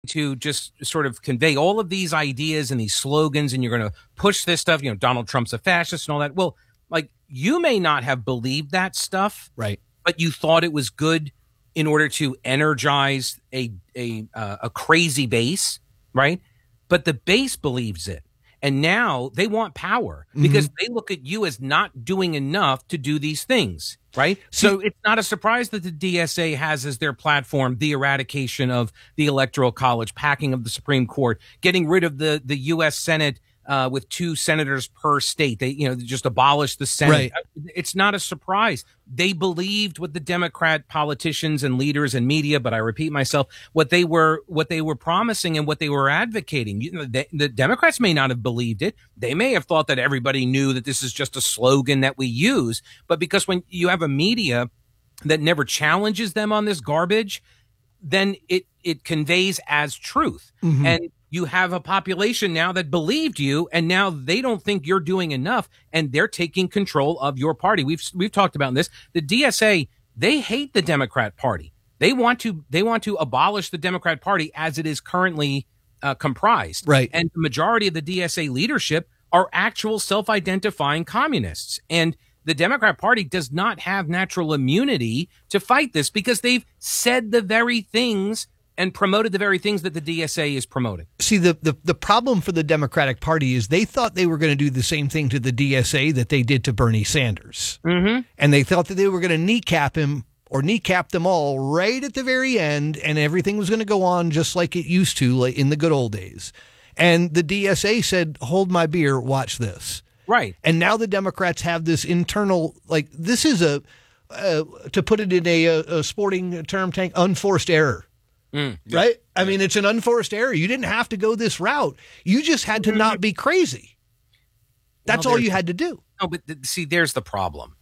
to just sort of convey all of these ideas and these slogans, and you're going to push this stuff, Donald Trump's a fascist and all that. Well, like, you may not have believed that stuff, right? But you thought it was good in order to energize a crazy base, right? But the base believes it. And now they want power because they look at you as not doing enough to do these things, right? So it's not a surprise that the DSA has as their platform the eradication of the Electoral College, packing of the Supreme Court, getting rid of the U.S. Senate with 2 senators per state. They, just abolished the Senate. Right. It's not a surprise. They believed what the Democrat politicians and leaders and media, but I repeat myself, what they were promising and what they were advocating. The Democrats may not have believed it. They may have thought that everybody knew that this is just a slogan that we use. But because when you have a media that never challenges them on this garbage, then it conveys as truth. And you have a population now that believed you, and now they don't think you're doing enough, and they're taking control of your party. We've talked about this. The DSA, they hate the Democrat Party. They want to abolish the Democrat Party as it is currently comprised. Right. And the majority of the DSA leadership are actual self-identifying communists. And the Democrat Party does not have natural immunity to fight this because they've said the very things and promoted the very things that the DSA is promoting. See, the problem for the Democratic Party is they thought they were going to do the same thing to the DSA that they did to Bernie Sanders. And they thought that they were going to kneecap him or kneecap them all right at the very end, and everything was going to go on just like it used to, like in the good old days. And the DSA said, hold my beer, watch this. Right. And now the Democrats have this internal, like, this is to put it in a sporting term, Tank, unforced error. Right? I mean, it's an unforced error. You didn't have to go this route. You just had to not be crazy. That's all you had to do. No, but see, there's the problem.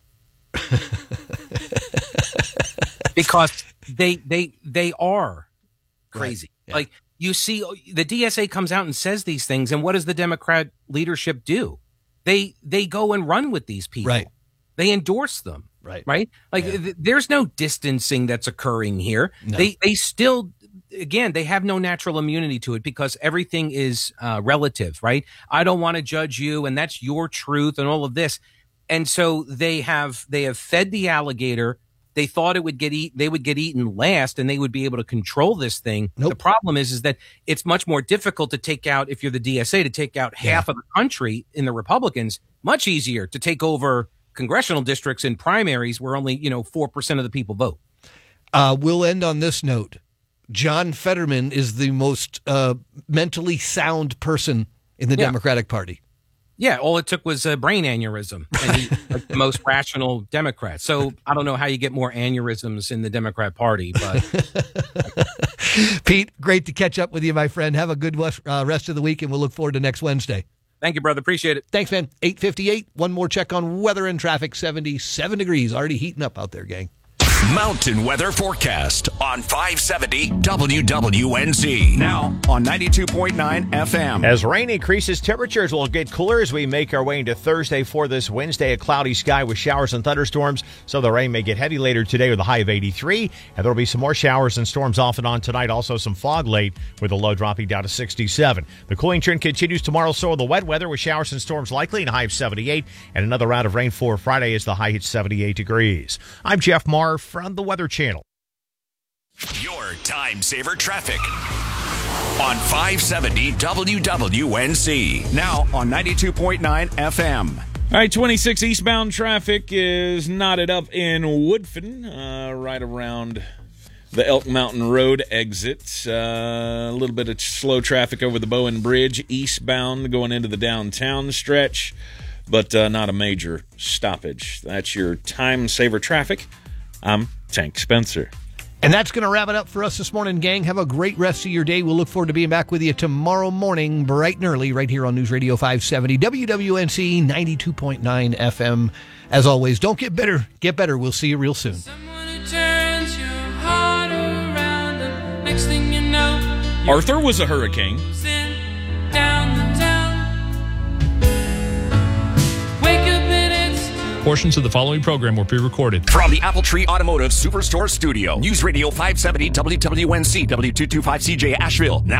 Because they are crazy. Right. Yeah. Like, you see, the DSA comes out and says these things, and what does the Democrat leadership do? They go and run with these people. Right. They endorse them. Right. Right? Like, there's no distancing that's occurring here. No. They still, again, they have no natural immunity to it because everything is relative, right? I don't want to judge you, and that's your truth and all of this. And so they have fed the alligator. They thought they would get eaten last, and they would be able to control this thing. Nope. The problem is that it's much more difficult to take out, if you're the DSA, to take out half of the country in the Republicans. Much easier to take over congressional districts in primaries where only 4% of the people vote. We'll end on this note. John Fetterman is the most mentally sound person in the Democratic Party. Yeah, all it took was a brain aneurysm, and he's like the most rational Democrat. So I don't know how you get more aneurysms in the Democrat Party, but Pete, great to catch up with you, my friend. Have a good rest of the week, and we'll look forward to next Wednesday. Thank you, brother. Appreciate it. Thanks, man. 8:58. One more check on weather and traffic. 77 degrees. Already heating up out there, gang. Mountain weather forecast on 570 WWNZ. Now on 92.9 FM. As rain increases, temperatures will get cooler as we make our way into Thursday. For this Wednesday, a cloudy sky with showers and thunderstorms. So the rain may get heavy later today with a high of 83. And there will be some more showers and storms off and on tonight. Also some fog late with a low dropping down to 67. The cooling trend continues tomorrow. So will the wet weather with showers and storms likely and a high of 78. And another round of rain for Friday as the high hits 78 degrees. I'm Jeff Marr from the Weather Channel. Your time saver traffic on 570 WWNZ. Now on 92.9 FM. All right, 26 eastbound traffic is knotted up in Woodfin, right around the Elk Mountain Road exit. A little bit of slow traffic over the Bowen Bridge, eastbound going into the downtown stretch, but not a major stoppage. That's your time saver traffic. I'm Tank Spencer. And that's going to wrap it up for us this morning, gang. Have a great rest of your day. We'll look forward to being back with you tomorrow morning, bright and early, right here on News Radio 570, WWNC 92.9 FM. As always, don't get bitter, get better. We'll see you real soon. Arthur was a hurricane. Portions of the following program were pre-recorded. From the Apple Tree Automotive Superstore Studio, News Radio 570 WWNC, W225CJ Asheville. Now